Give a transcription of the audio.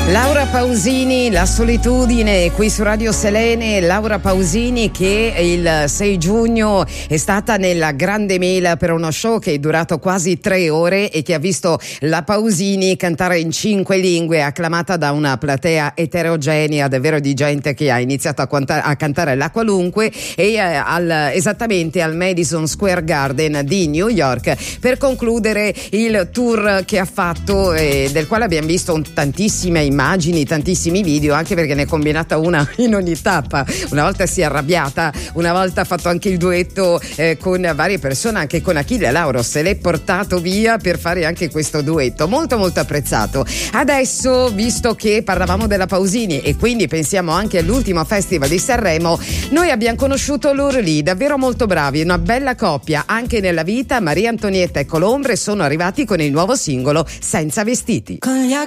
Laura Pausini, La solitudine, qui su Radio Selene. Laura Pausini che il 6 giugno è stata nella Grande Mela per uno show che è durato quasi 3 ore e che ha visto la Pausini cantare in 5 lingue, acclamata da una platea eterogenea davvero di gente che ha iniziato a cantare la qualunque, e esattamente al Madison Square Garden di New York, per concludere il tour che ha fatto, del quale abbiamo visto tantissime immagini, tantissimi video, anche perché ne è combinata una in ogni tappa. Una volta si è arrabbiata, una volta ha fatto anche il duetto con varie persone, anche con Achille Lauro se l'è portato via per fare anche questo duetto molto molto apprezzato. Adesso, visto che parlavamo della Pausini e quindi pensiamo anche all'ultimo Festival di Sanremo, noi abbiamo conosciuto loro lì, davvero molto bravi, una bella coppia anche nella vita. Maria Antonietta e Colombre sono arrivati con il nuovo singolo Senza vestiti.